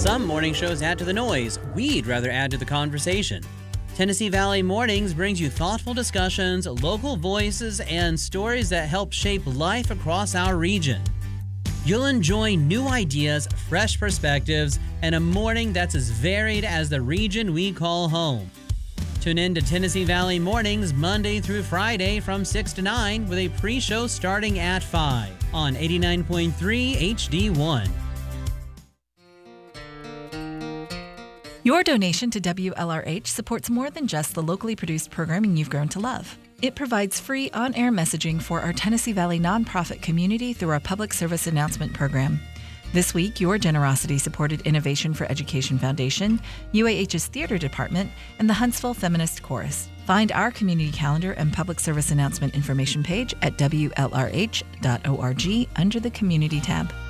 Some morning shows add to the noise. We'd rather add to the conversation. Tennessee Valley Mornings brings you thoughtful discussions, local voices, and stories that help shape life across our region. You'll enjoy new ideas, fresh perspectives, and a morning that's as varied as the region we call home. Tune in to Tennessee Valley Mornings Monday through Friday from 6 to 9 with a pre-show starting at 5 on 89.3 HD1. Your donation to WLRH supports more than just the locally produced programming you've grown to love. It provides free on-air messaging for our Tennessee Valley nonprofit community through our public service announcement program. This week, your generosity supported Innovation for Education Foundation, UAH's Theater Department, and the Huntsville Feminist Chorus. Find our community calendar and public service announcement information page at WLRH.org under the Community tab.